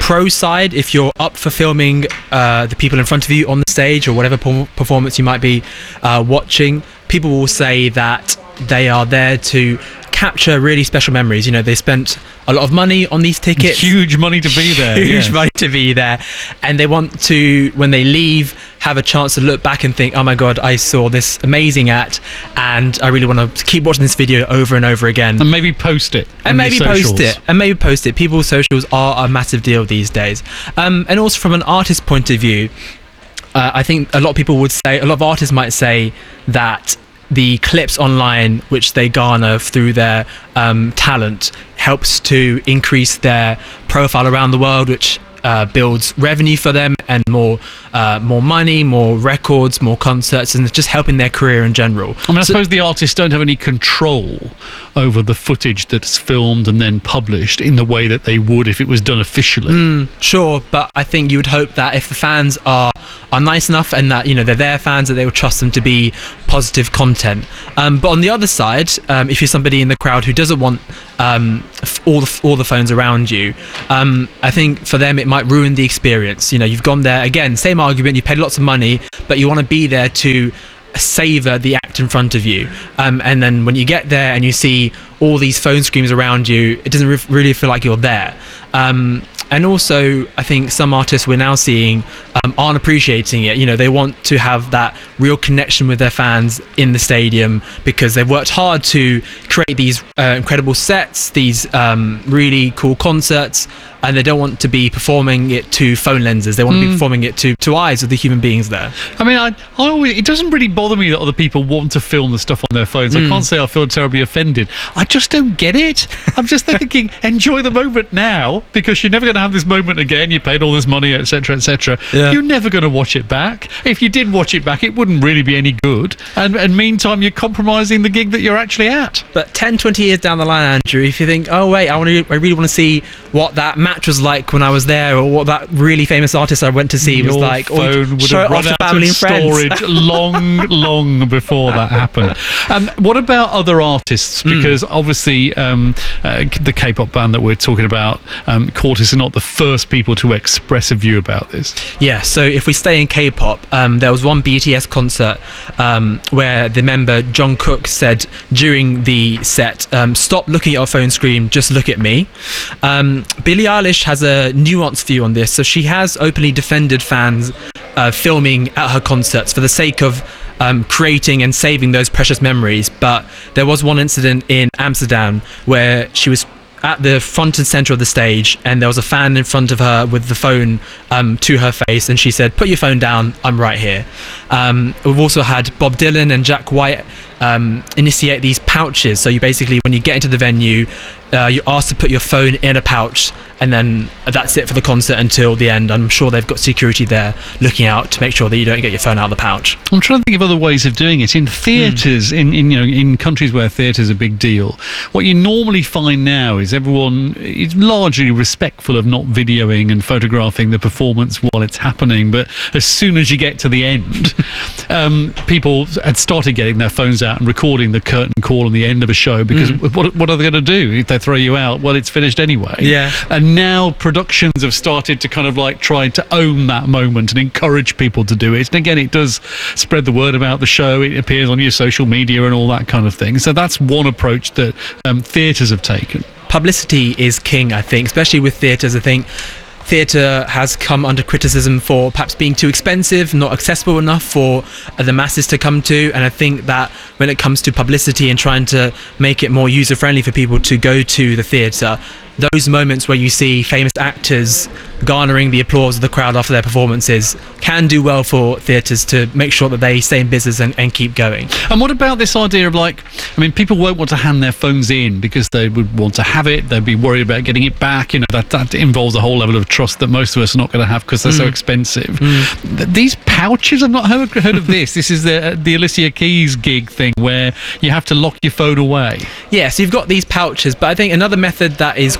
pro side, if you're up for filming uh, the people in front of you on the stage or whatever po- performance you might be uh, watching, people will say that they are there to capture really special memories. You know, they spent a lot of money on these tickets. Huge money to be there. Huge yeah. money to be there. And they want to, when they leave, have a chance to look back and think, oh my God, I saw this amazing act and I really want to keep watching this video over and over again. And maybe post it. And maybe post it. And maybe post it. People's socials are a massive deal these days. Um, and also from an artist point of view, uh, I think a lot of people would say, a lot of artists might say that the clips online which they garner through their um, talent helps to increase their profile around the world, which uh, builds revenue for them and more uh, more money, more records, more concerts, and it's just helping their career in general. I mean, I So- suppose the artists don't have any control over the footage that's filmed and then published in the way that they would if it was done officially. Mm, sure, but I think you would hope that if the fans are are nice enough and that, you know, they're their fans, that they would trust them to be positive content. Um, but on the other side, um, if you're somebody in the crowd who doesn't want um, f- all the all the phones around you, um, I think for them it might ruin the experience. You know, you've gone there again, same argument. You paid lots of money, but you want to be there to savor the act in front of you. Um, and then when you get there and you see all these phone screens around you, it doesn't re- really feel like you're there. Um, and also, I think some artists we're now seeing um, aren't appreciating it. You know, they want to have that real connection with their fans in the stadium because they've worked hard to create these uh, incredible sets, these um, really cool concerts, and they don't want to be performing it to phone lenses. They want to be Mm. performing it to, to eyes of the human beings there. I mean, I, I always, it doesn't really bother me that other people want to film the stuff on their phones. I Mm. can't say I feel terribly offended. I just don't get it. I'm just thinking, enjoy the moment now, because you're never going to have this moment again. You paid all this money, et cetera, et cetera. Yeah. You're never going to watch it back. If you did watch it back, it wouldn't really be any good. And, and meantime, you're compromising the gig that you're actually at. But ten, twenty years down the line, Andrew, if you think, oh wait, I want to, I really want to see what that match was like when I was there, or what that really famous artist I went to see was Your like, or phone would show have it off run to out family of and friends. storage long, long before that happened. Um, what about other artists? Because obviously, um, uh, the K-pop band that we're talking about, um, Cortis, are not the first people to express a view about this. Yeah, so if we stay in K-pop, um, there was one B T S concert um, where the member Jungkook said during the set, um, stop looking at your phone screen, just look at me. Um, Billie Eilish has a nuanced view on this, so she has openly defended fans uh, filming at her concerts for the sake of um, creating and saving those precious memories. But there was one incident in Amsterdam where she was at the front and center of the stage, and there was a fan in front of her with the phone um, to her face, and she said, put your phone down, I'm right here. Um, we've also had Bob Dylan and Jack White um, initiate these pouches. So you basically, when you get into the venue, uh, you're asked to put your phone in a pouch, and then that's it for the concert until the end. I'm sure they've got security there looking out to make sure that you don't get your phone out of the pouch. I'm trying to think of other ways of doing it. In theatres, mm. in, in you know, in countries where theatre's a big deal, what you normally find now is everyone is largely respectful of not videoing and photographing the performance while it's happening. But as soon as you get to the end, um, people had started getting their phones out and recording the curtain call on the end of a show, because mm. what, what are they going to do if they throw you out? Well, it's finished anyway. Yeah. And now productions have started to kind of like try to own that moment and encourage people to do it. And again, it does spread the word about the show. It appears on your social media and all that kind of thing. So that's one approach that um, theatres have taken. Publicity is king, I think, especially with theatres. I think theatre has come under criticism for perhaps being too expensive, not accessible enough for the masses to come to. And I think that when it comes to publicity and trying to make it more user-friendly for people to go to the theatre, those moments where you see famous actors garnering the applause of the crowd after their performances can do well for theatres to make sure that they stay in business and, and keep going. And what about this idea of, like, I mean, people won't want to hand their phones in because they would want to have it, they'd be worried about getting it back, you know, that, that involves a whole level of trust that most of us are not going to have because they're mm. so expensive. Mm. Th- these pouches, I've not heard, heard of this. This is the, the Alicia Keys gig thing where you have to lock your phone away. Yeah, so you've got these pouches, but I think another method that is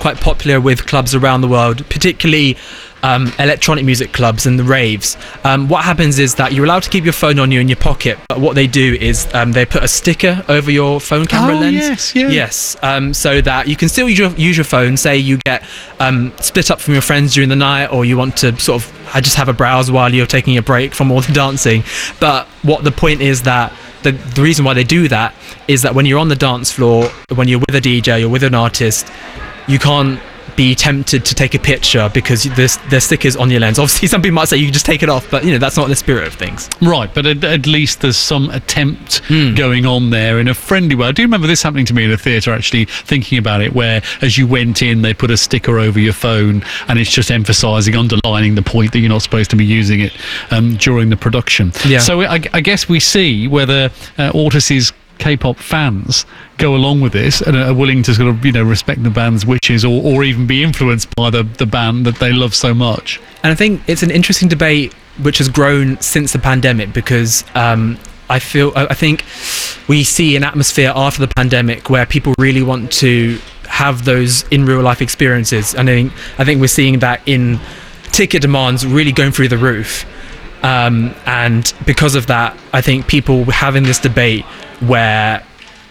quite popular with clubs around the world, particularly um, electronic music clubs and the raves. Um, what happens is that you're allowed to keep your phone on you in your pocket, but what they do is um, they put a sticker over your phone camera Oh, lens. yes, yeah. Yes, um, so that you can still use your, use your phone. Say you get um, split up from your friends during the night, or you want to sort of just have a browse while you're taking a break from all the dancing. But what the point is that the, the reason why they do that is that when you're on the dance floor, when you're with a D J or with an artist, you can't be tempted to take a picture because there's there's stickers on your lens. Obviously, some people might say you can just take it off, but you know that's not the spirit of things. Right, but at, at least there's some attempt going on there in a friendly way. I do remember this happening to me in a theatre, actually, thinking about it, where as you went in, they put a sticker over your phone, and it's just emphasising, underlining the point that you're not supposed to be using it um, during the production. Yeah. So I, I guess we see whether uh, Ortis's K-pop fans go along with this and are willing to sort of, you know, respect the band's wishes, or, or even be influenced by the, the band that they love so much. And I think it's an interesting debate which has grown since the pandemic, because um, I feel I think we see an atmosphere after the pandemic where people really want to have those in real life experiences, and I think I think we're seeing that in ticket demands really going through the roof. Um, and because of that, I think people having this debate where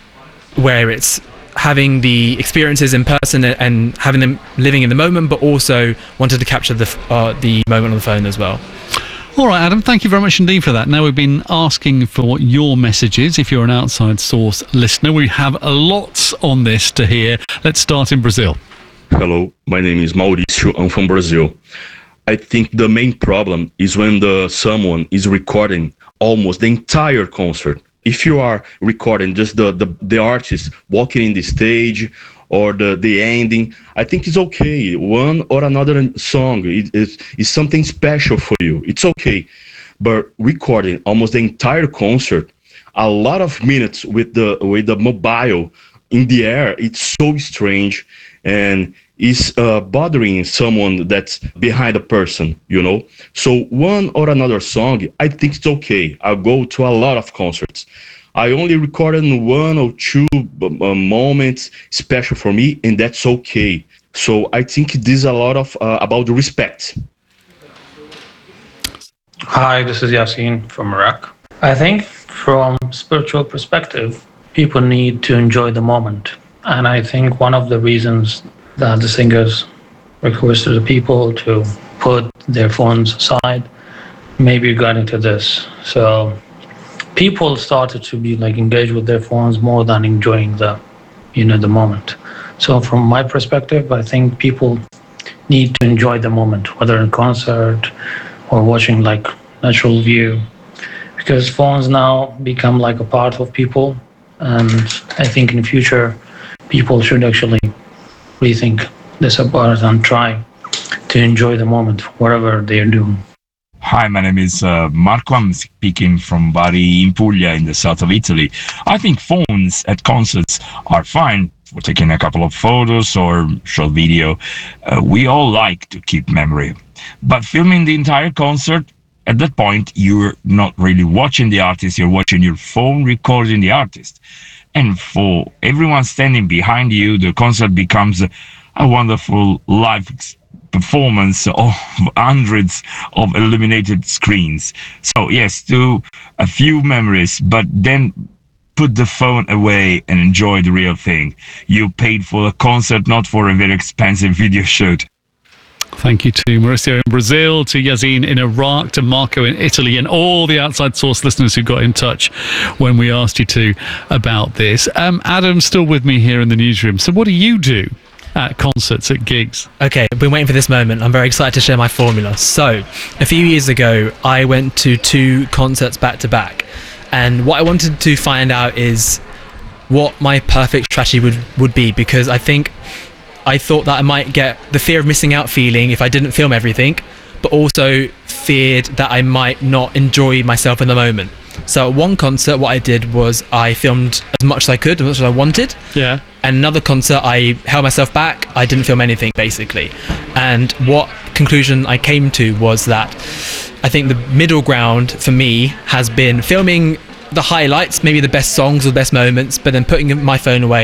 where it's having the experiences in person and having them living in the moment, but also wanted to capture the uh, the moment on the phone as well. All right, Adam, thank you very much indeed for that. Now, we've been asking for your messages. If you're an Outside Source listener, we have a lot on this to hear. Let's start in Brazil. Hello, my name is Mauricio. I'm from Brazil. I think the main problem is when the someone is recording almost the entire concert. If you are recording just the, the, the artist walking in the stage or the, the ending, I think it's okay. One or another song is is is something special for you. It's okay. But recording almost the entire concert, a lot of minutes with the with the mobile in the air, it's so strange and is uh, bothering someone that's behind a person, you know. So one or another song, I think it's okay. I go to a lot of concerts. I only recorded one or two uh, moments special for me, and that's okay. So I think this is a lot of uh, about the respect. Hi, this is Yasin from Iraq. I think from spiritual perspective, people need to enjoy the moment. And I think one of the reasons that the singers requested the people to put their phones aside maybe got into this. So people started to be like engaged with their phones more than enjoying the, you know, the moment. So from my perspective, I think people need to enjoy the moment, whether in concert or watching like natural view, because phones now become like a part of people. And I think in the future, people should actually rethink this about and try to enjoy the moment, whatever they're doing. Hi, my name is uh, Marco. I'm speaking from Bari in Puglia in the south of Italy. I think phones at concerts are fine for taking a couple of photos or short video. Uh, we all like to keep memory. But filming the entire concert, at that point, you're not really watching the artist, you're watching your phone recording the artist. And for everyone standing behind you, the concert becomes a, a wonderful live experience. Performance of hundreds of illuminated screens. So yes, do a few memories, but then put the phone away and enjoy the real thing. You paid for a concert, not for a very expensive video shoot. Thank you to Mauricio in Brazil, to Yazin in Iraq, to Marco in Italy, and all the Outside Source listeners who got in touch when we asked you to about this. Um, Adam's still with me here in the newsroom. So what do you do at concerts, at gigs? Okay, I've been waiting for this moment. I'm very excited to share my formula. So, a few years ago, I went to two concerts back to back, and what I wanted to find out is what my perfect strategy would, would be, because I think I thought that I might get the fear of missing out feeling if I didn't film everything, but also feared that I might not enjoy myself in the moment. So at one concert, what I did was I filmed as much as I could, as much as I wanted. Yeah. And another concert, I held myself back. I didn't film anything, basically. And what conclusion I came to was that I think the middle ground for me has been filming the highlights, maybe the best songs or the best moments, but then putting my phone away,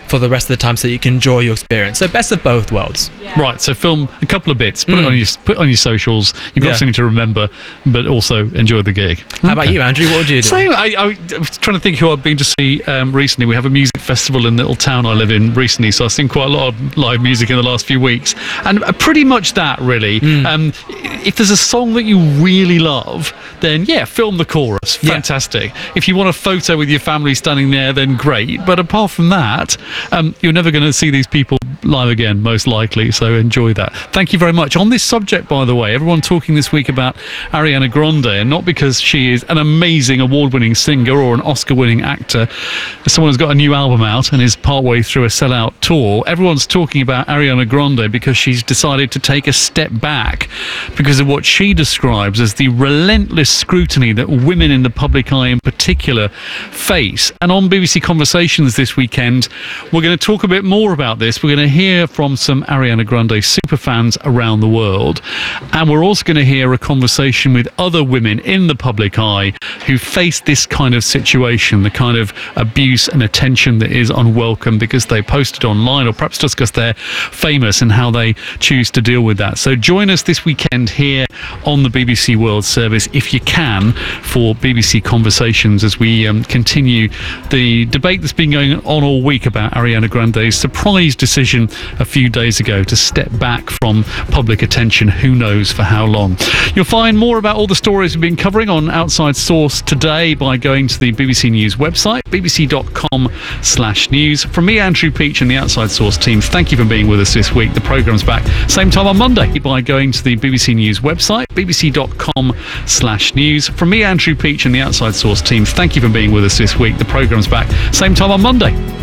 for the rest of the time so you can enjoy your experience. So best of both worlds. Right, so film a couple of bits, put Mm. it on your put it on your socials. You've got Yeah. something to remember, but also enjoy the gig. How about you, Andrew? What would you do? Same. I, I, I was trying to think who I've been to see um, recently. We have a music festival in the little town I live in recently, so I've seen quite a lot of live music in the last few weeks, and uh, pretty much that really. Mm. Um, if there's a song that you really love, then yeah, film the chorus. Fantastic. If you want a photo with your family standing there, then great. But apart from that, um, you're never going to see these people live again, most likely. So enjoy that. Thank you very much. On this subject, by the way, everyone talking this week about Ariana Grande, and not because she is an amazing award-winning singer or an Oscar-winning actor. Someone who's got a new album out and is partway through a sellout tour. Everyone's talking about Ariana Grande because she's decided to take a step back because of what she describes as the relentless scrutiny that women in the public eye in particular face. And on B B C Conversations this weekend, we're going to talk a bit more about this. We're going to hear from some Ariana Grande superfans around the world, and we're also going to hear a conversation with other women in the public eye who face this kind of situation, the kind of abuse and attention that is unwelcome because they posted online, or perhaps just because they're famous, and how they choose to deal with that. So join us this weekend here on the B B C World Service, if you can, for B B C Conversations as we um, continue the debate that's been going on all week about Ariana Grande's surprise decision a few days ago to step back from public attention, who knows for how long. You'll find more about all the stories we've been covering on Outside Source today by going to the B B C News website, bbc.com slash news. From me, Andrew Peach, and the Outside Source team, thank you for being with us this week. The programme's back same time on Monday by going to the B B C News website, bbc.com slash news. From me, Andrew Peach, and the Outside Source team, thank you for being with us this week. The programme's back same time on Monday.